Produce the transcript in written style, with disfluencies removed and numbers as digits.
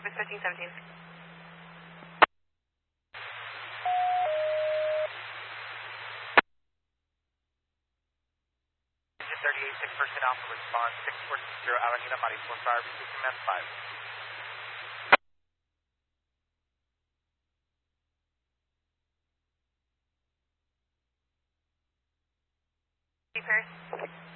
Northwest 1317. Engine 38, 6% Alpha, response 6460 Alameda Maripur, fire receive command 5. Paris.